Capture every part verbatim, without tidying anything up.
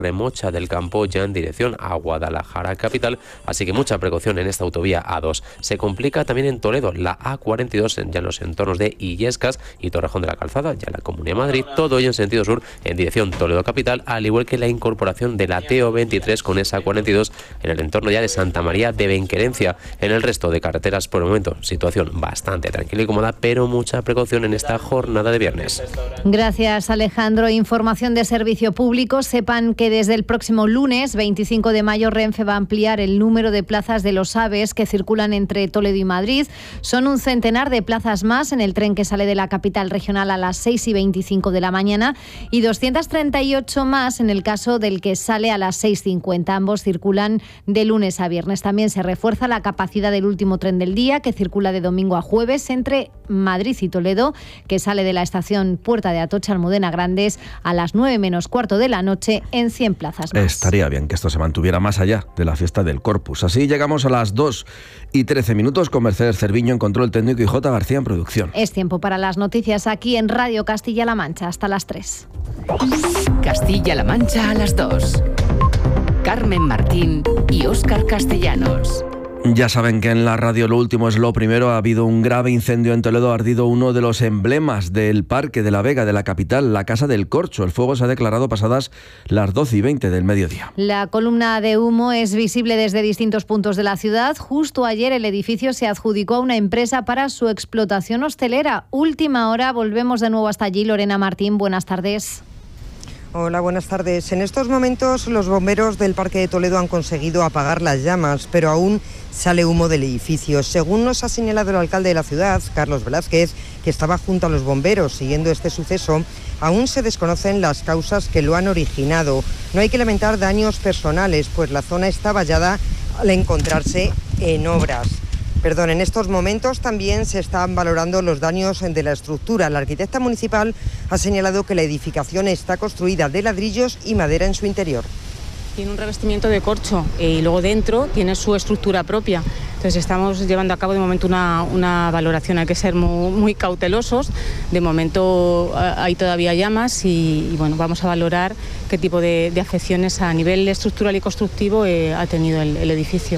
de Mocha del Campo ya en dirección a Guadalajara capital, así que mucha precaución en esta autovía A dos. Se complica también en Toledo, la A cuarenta y dos ya en los entornos de Illescas y Torrejón de la Calzada, ya en la Comunidad de Madrid, todo ello en sentido sur en dirección Toledo capital, al igual que la incorporación de la T O veintitrés con esa A cuarenta y dos en el entorno ya de Santa María de Benquerencia. En el resto de carreteras por el momento situación bastante tranquila y cómoda, pero mucha precaución en esta jornada de viernes. Gracias, Alejandro. Información de servicio público. Sepan que desde el próximo lunes veinticinco de mayo Renfe va a ampliar el número de plazas de los AVEs que circulan entre Toledo y Madrid. Son un centenar de plazas más en el tren que sale de la capital regional a las seis y veinticinco de la mañana y doscientas treinta y ocho más en el caso del que sale a las seis cincuenta. Ambos circulan de lunes a viernes. También se refuerza la capacidad del último tren del día que circula de domingo a jueves entre Madrid y Toledo, que sale de la estación Puerta de Atocha Almudena Grandes a las nueve menos cuarto de la noche en cien plazas más. Estaría bien que esto se mantuviera más allá de la fiesta del Corpus. Así llegamos a las dos y trece minutos con Mercedes Cerviño en control técnico y J. García en producción. Es tiempo para las noticias aquí en Radio Castilla-La Mancha. Hasta las tres. Castilla-La Mancha a las dos. Carmen Martín y Óscar Castellanos. Ya saben que en la radio lo último es lo primero. Ha habido un grave incendio en Toledo, ha ardido uno de los emblemas del Parque de la Vega de la capital, la Casa del Corcho. El fuego se ha declarado pasadas las doce y veinte del mediodía. La columna de humo es visible desde distintos puntos de la ciudad. Justo ayer el edificio se adjudicó a una empresa para su explotación hostelera. Última hora, volvemos de nuevo hasta allí. Lorena Martín, buenas tardes. Hola, buenas tardes. En estos momentos los bomberos del Parque de Toledo han conseguido apagar las llamas, pero aún sale humo del edificio. Según nos ha señalado el alcalde de la ciudad, Carlos Velázquez, que estaba junto a los bomberos siguiendo este suceso, aún se desconocen las causas que lo han originado. No hay que lamentar daños personales, pues la zona está vallada al encontrarse en obras. Perdón, en estos momentos también se están valorando los daños de la estructura. La arquitecta municipal ha señalado que la edificación está construida de ladrillos y madera en su interior. Tiene un revestimiento de corcho y luego dentro tiene su estructura propia. Entonces estamos llevando a cabo de momento una, una valoración. Hay que ser muy, muy cautelosos. De momento hay todavía llamas y, y bueno, vamos a valorar qué tipo de, de afecciones a nivel estructural y constructivo eh, ha tenido el, el edificio.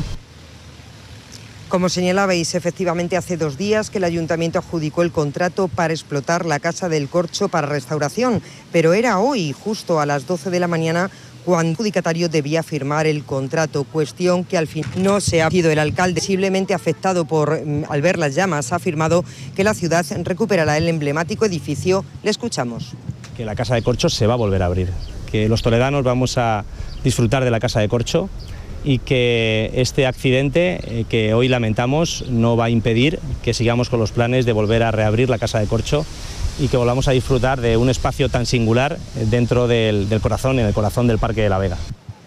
Como señalabais, efectivamente hace dos días que el Ayuntamiento adjudicó el contrato para explotar la Casa del Corcho para restauración, pero era hoy, justo a las doce de la mañana, cuando el adjudicatario debía firmar el contrato, cuestión que al fin no se ha podido. El alcalde, visiblemente afectado por al ver las llamas, ha afirmado que la ciudad recuperará el emblemático edificio. Le escuchamos. Que la Casa de Corcho se va a volver a abrir, que los toledanos vamos a disfrutar de la Casa de Corcho y que este accidente eh, que hoy lamentamos no va a impedir que sigamos con los planes de volver a reabrir la Casa de Corcho y que volvamos a disfrutar de un espacio tan singular dentro del, del corazón, en el corazón del Parque de la Vega.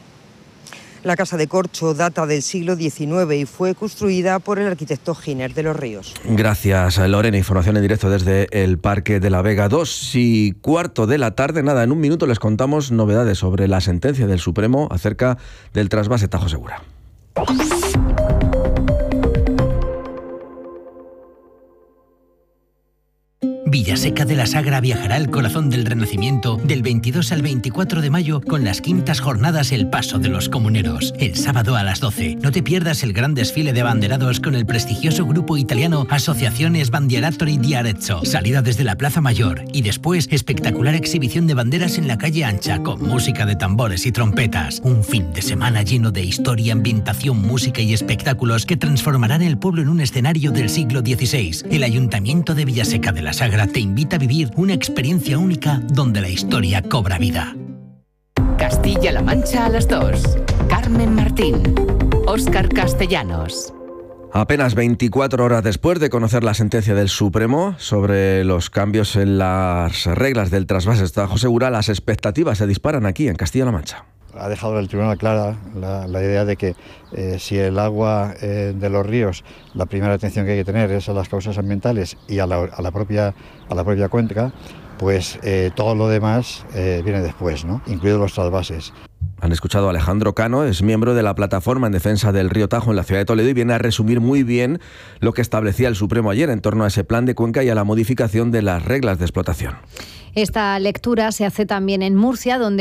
La Casa de Corcho data del siglo diecinueve y fue construida por el arquitecto Giner de los Ríos. Gracias, Lorena. Información en directo desde el Parque de la Vega. Dos y cuarto de la tarde. Nada, en un minuto les contamos novedades sobre la sentencia del Supremo acerca del trasvase Tajo Segura. Villaseca de la Sagra viajará al corazón del Renacimiento del veintidós al veinticuatro de mayo con las quintas jornadas El Paso de los Comuneros. El sábado a las doce. No te pierdas el gran desfile de banderados con el prestigioso grupo italiano Associazione Sbandieratori di Arezzo. Salida desde la Plaza Mayor y después espectacular exhibición de banderas en la calle ancha con música de tambores y trompetas. Un fin de semana lleno de historia, ambientación, música y espectáculos que transformarán el pueblo en un escenario del siglo dieciséis. El Ayuntamiento de Villaseca de la Sagra te invita a vivir una experiencia única donde la historia cobra vida. Castilla-La Mancha a las dos. Carmen Martín, Óscar Castellanos. Apenas veinticuatro horas después de conocer la sentencia del Supremo sobre los cambios en las reglas del trasvase Tajo Segura, las expectativas se disparan aquí en Castilla-La Mancha. Ha dejado el tribunal clara la, la idea de que eh, si el agua eh, de los ríos, la primera atención que hay que tener es a las causas ambientales y a la, a la, propia, a la propia cuenca, pues eh, todo lo demás eh, viene después, ¿no? Incluidos los trasvases. Han escuchado a Alejandro Cano, es miembro de la Plataforma en Defensa del Río Tajo en la ciudad de Toledo y viene a resumir muy bien lo que establecía el Supremo ayer en torno a ese plan de cuenca y a la modificación de las reglas de explotación. Esta lectura se hace también en Murcia, donde